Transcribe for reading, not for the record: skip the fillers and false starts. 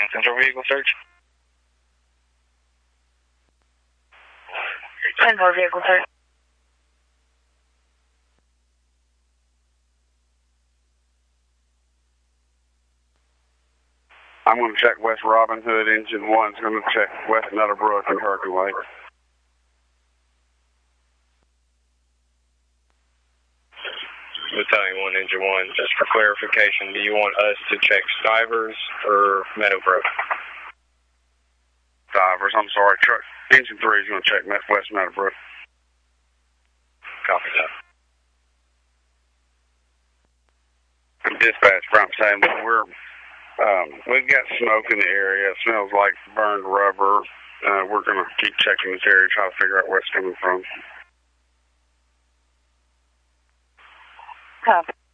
Central vehicle search. 10-4 vehicle search. I'm going to check West Robin Hood. Engine 1's going to check West Meadowbrook and Hurricane Lake. Battalion 1, Engine 1, just for clarification, do you want us to check Stivers or Meadowbrook? Stivers, I'm sorry. Engine 3 is going to check West Meadowbrook. Copy that. Dispatch, Brown saying we've got smoke in the area. It smells like burned rubber. We're going to keep checking this area, try to figure out where it's coming from. Copy.